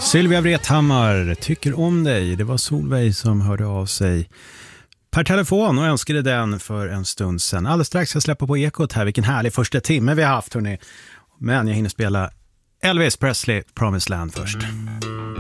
Sylvia Vrethammar, tycker om dig. Det var Solveig som hörde av sig per telefon och önskade den för en stund sedan. Alldeles strax ska jag släppa på Ekot här. Vilken härlig första timme vi har haft, hörni. Men jag hinner spela Elvis Presley, Promised Land först.